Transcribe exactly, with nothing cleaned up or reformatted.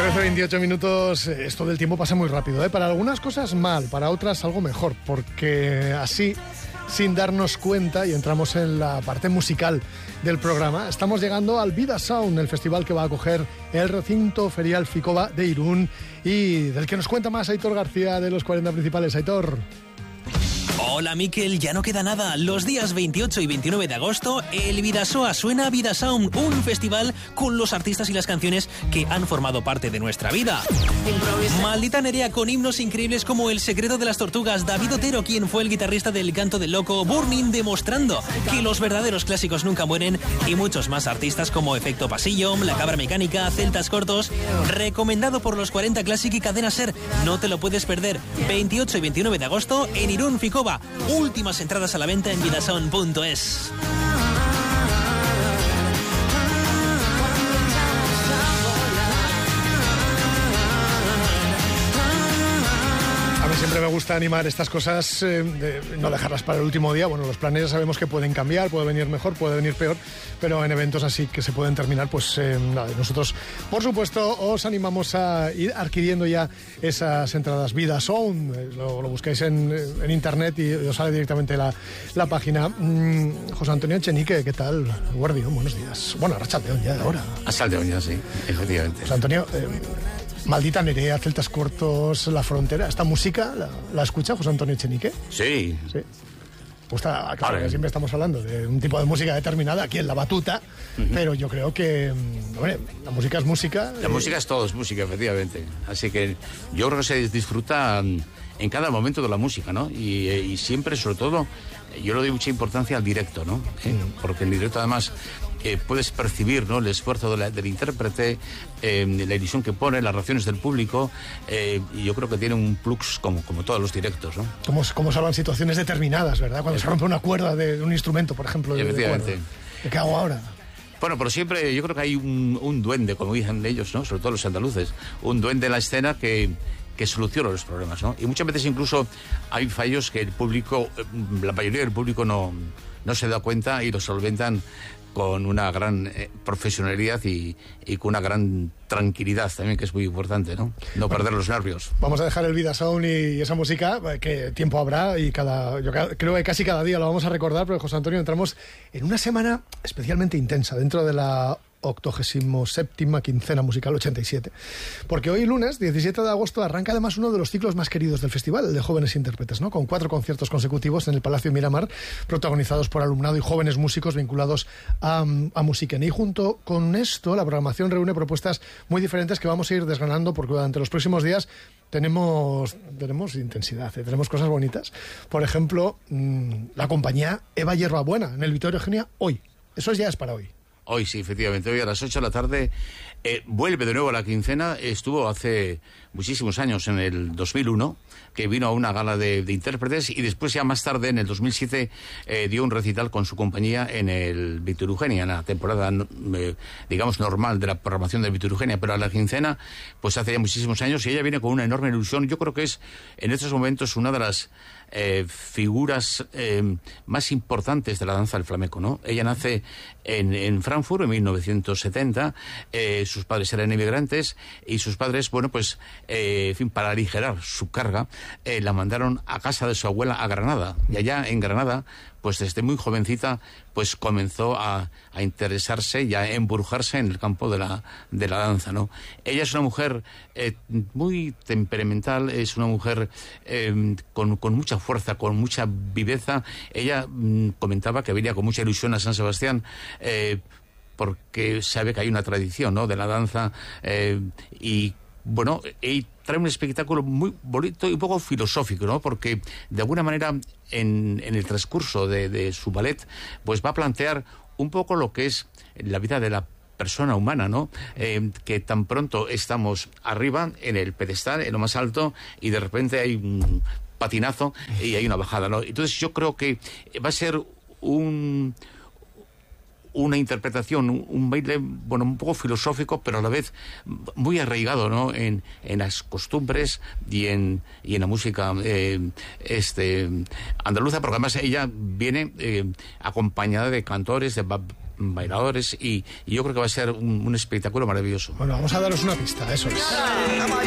trece veintiocho minutos, esto del tiempo pasa muy rápido, ¿eh? Para algunas cosas mal, para otras algo mejor, porque así, sin darnos cuenta, y entramos en la parte musical del programa, estamos llegando al Vida Sound, el festival que va a acoger el recinto ferial Ficoba de Irún, y del que nos cuenta más Aitor García de los cuarenta Principales. Aitor. Hola Miquel, ya no queda nada. Los días veintiocho y veintinueve de agosto, el Vidasoa suena Vida Sound, un festival con los artistas y las canciones que han formado parte de nuestra vida. Maldita Nerea, con himnos increíbles como El secreto de las tortugas, David Otero, quien fue el guitarrista del Canto del Loco, Burning, demostrando que los verdaderos clásicos nunca mueren, y muchos más artistas como Efecto Pasillo, La Cabra Mecánica, Celtas Cortos. Recomendado por los cuarenta Classic y Cadena Ser. No te lo puedes perder. veintiocho y veintinueve de agosto en Irún, Ficoba. Últimas entradas a la venta en vidasound punto es. Siempre me gusta animar estas cosas, eh, de no dejarlas para el último día. Bueno, los planes ya sabemos que pueden cambiar, puede venir mejor, puede venir peor, pero en eventos así que se pueden terminar, pues eh, nada, nosotros, por supuesto, os animamos a ir adquiriendo ya esas entradas. Vida Sound, eh, lo, lo buscáis en, en internet y os sale directamente la, la página. Mm, José Antonio Echenique, ¿qué tal? Guardián, buenos días. Bueno, Arratsaldeón ya ahora. Arratsaldeón ya, sí, efectivamente. José Antonio... Eh, Maldita Nerea, Celtas Cortos, La Frontera. ¿Esta música la, la escucha José Antonio Echenique? Sí. Sí. Pues está, claro, que siempre estamos hablando de un tipo de música determinada aquí en La Batuta, uh-huh. Pero yo creo que, hombre, la música es música. La eh... música es todo, es música, efectivamente. Así que yo creo que se disfruta en cada momento de la música, ¿no? Y, y siempre, sobre todo, yo le doy mucha importancia al directo, ¿no? ¿Eh? Uh-huh. Porque en directo, además... Eh, puedes percibir, ¿no?, el esfuerzo de la, del intérprete, eh, la ilusión que pone, las reacciones del público, eh, y yo creo que tiene un plus como, como todos los directos, ¿no? Como, como salvan situaciones determinadas, ¿verdad? Cuando es... se rompe una cuerda de, de un instrumento, por ejemplo. Efectivamente. De, de ¿Qué hago ahora? Bueno, pero siempre yo creo que hay un, un duende, como dicen ellos, ¿no?, sobre todo los andaluces, un duende en la escena que... que soluciona los problemas, ¿no? Y muchas veces incluso hay fallos que el público, la mayoría del público no, no se da cuenta y los solventan con una gran eh, profesionalidad y, y con una gran tranquilidad también, que es muy importante, ¿no? No bueno, perder los nervios. Vamos a dejar el Vida Sound y esa música, que tiempo habrá, y cada, yo creo que casi cada día lo vamos a recordar, pero José Antonio, entramos en una semana especialmente intensa dentro de la octogésimo séptima quincena musical ochenta y siete, porque hoy lunes diecisiete de agosto arranca además uno de los ciclos más queridos del festival, el de jóvenes intérpretes, ¿no?, con cuatro conciertos consecutivos en el Palacio Miramar, protagonizados por alumnado y jóvenes músicos vinculados a, a Musiquén. Y junto con esto la programación reúne propuestas muy diferentes que vamos a ir desgranando, porque durante los próximos días tenemos, tenemos intensidad, ¿eh? Tenemos cosas bonitas. Por ejemplo, mmm, la compañía Eva Hierbabuena en el Vittorio Eugenia hoy. Eso ya es para hoy. Hoy sí, efectivamente, hoy a las ocho de la tarde eh, vuelve de nuevo a la quincena. Estuvo hace muchísimos años, en el dos mil uno, que vino a una gala de, de intérpretes, y después ya más tarde, en el dos mil siete, eh, dio un recital con su compañía en el Vittorio Eugenia, en la temporada, eh, digamos, normal de la programación del Vittorio Eugenia, pero a la quincena, pues hace ya muchísimos años, y ella viene con una enorme ilusión. Yo creo que es, en estos momentos, una de las eh, figuras eh, más importantes de la danza del flamenco, ¿no? Ella nace en, en Frankfurt en mil novecientos setenta, eh, sus padres eran inmigrantes, y sus padres, bueno, pues, eh, en fin, para aligerar su carga, eh, la mandaron a casa de su abuela a Granada, y allá en Granada, pues desde muy jovencita, pues comenzó a, a interesarse y a embrujarse en el campo de la, de la danza, ¿no? Ella es una mujer eh, muy temperamental, es una mujer eh, con, con mucha fuerza, con mucha viveza. Ella mm, comentaba que venía con mucha ilusión a San Sebastián, eh, porque sabe que hay una tradición, ¿no?, de la danza, eh, y bueno, y trae un espectáculo muy bonito y un poco filosófico, ¿no? Porque de alguna manera en, en el transcurso de, de su ballet, pues va a plantear un poco lo que es la vida de la persona humana, ¿no? Eh, que tan pronto estamos arriba, en el pedestal, en lo más alto, y de repente hay un patinazo y hay una bajada, ¿no? Entonces yo creo que va a ser un... una interpretación, un baile, bueno, un poco filosófico, pero a la vez muy arraigado, ¿no?, en, en las costumbres y en, y en la música eh, este, andaluza, porque además ella viene eh, acompañada de cantores, de bailadores y, y yo creo que va a ser un, un espectáculo maravilloso. Bueno, vamos a daros una pista, eso es.